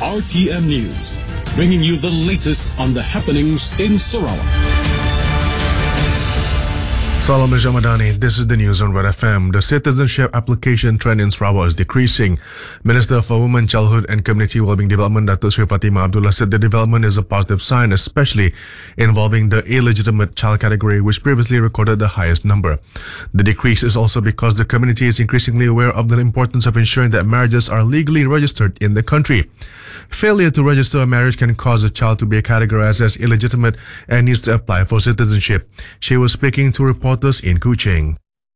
RTM News, bringing you the latest on the happenings in Sarawak. Salam Ramadani, this is the news on Red FM. The citizenship application trend in Sarawak is decreasing. Minister for Women, Childhood and Community Wellbeing Development, Dr. Sri Fatimah Abdullah, said the development is a positive sign, especially involving the illegitimate child category, which previously recorded the highest number. The decrease is also because the community is increasingly aware of the importance of ensuring that marriages are legally registered in the country. Failure to register a marriage can cause a child to be categorized as illegitimate and needs to apply for citizenship. She was speaking to reporters in Kuching.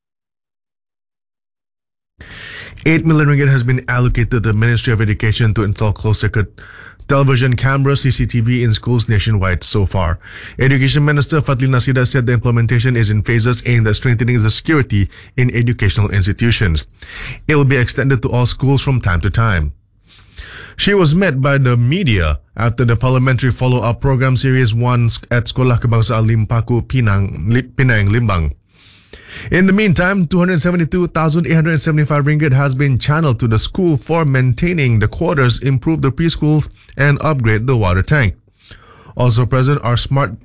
8 million ringgit has been allocated to the Ministry of Education to install closed-circuit television camera CCTV in schools nationwide so far. Education Minister Fadli Nasida said the implementation is in phases aimed at strengthening the security in educational institutions. It will be extended to all schools from time to time. She was met by the media after the parliamentary follow-up program series 1 at Sekolah Kebangsaan Limpaku Penang, Limbang. In the meantime, 272,875 ringgit has been channeled to the school for maintaining the quarters, improve the preschool, and upgrade the water tank. Also present a smart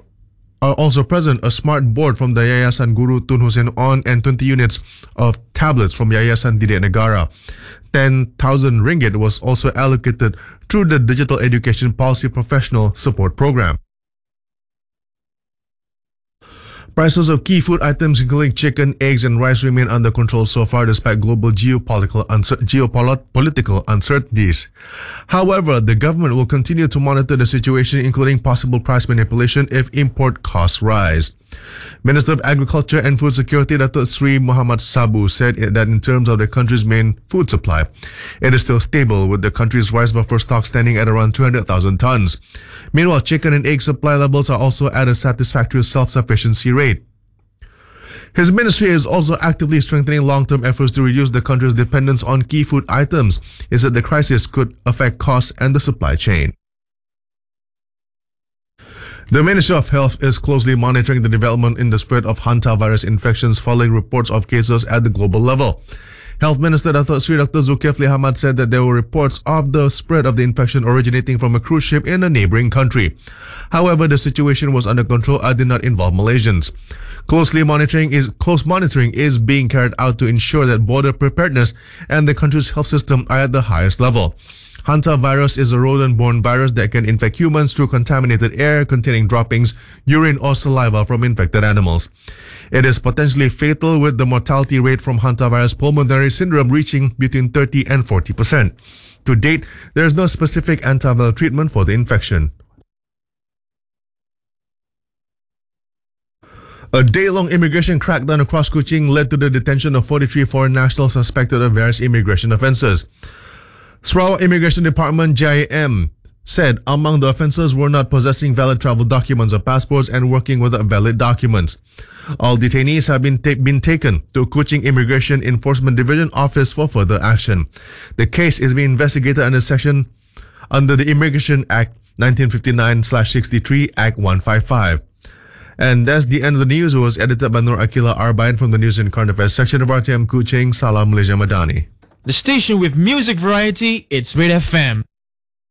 board from the Yayasan Guru Tun Hussein On and 20 units of tablets from Yayasan Didik Negara. 10,000 ringgit was also allocated through the Digital Education Policy Professional Support Program. Prices of key food items including chicken, eggs and rice remain under control so far despite global geopolitical uncertainties. However, the government will continue to monitor the situation, including possible price manipulation if import costs rise. Minister of Agriculture and Food Security Dr. Sri Muhammad Sabu said that in terms of the country's main food supply, it is still stable, with the country's rice buffer stock standing at around 200,000 tons. Meanwhile, chicken and egg supply levels are also at a satisfactory self-sufficiency rate. His ministry is also actively strengthening long-term efforts to reduce the country's dependence on key food items. He said the crisis could affect costs and the supply chain. The Ministry of Health is closely monitoring the development in the spread of hantavirus infections following reports of cases at the global level. Health Minister Dr. Zulkifli Hamad said that there were reports of the spread of the infection originating from a cruise ship in a neighboring country. However, the situation was under control and did not involve Malaysians. Close monitoring is being carried out to ensure that border preparedness and the country's health system are at the highest level. Hantavirus is a rodent-borne virus that can infect humans through contaminated air containing droppings, urine or saliva from infected animals. It is potentially fatal, with the mortality rate from hantavirus pulmonary syndrome reaching between 30 and 40%. To date, there is no specific antiviral treatment for the infection. A day-long immigration crackdown across Kuching led to the detention of 43 foreign nationals suspected of various immigration offences. Sarawak Immigration Department JIM said among the offences were not possessing valid travel documents or passports and working without valid documents. All detainees have been taken to Kuching Immigration Enforcement Division office for further action. The case is being investigated under the Immigration Act 1959/63 Act 155. And that's the end of the news. It was edited by Nur Akila Arbain from the News and Current Affairs section of RTM Kuching. Salam Malaysia Madani. The station with music variety, it's Red FM.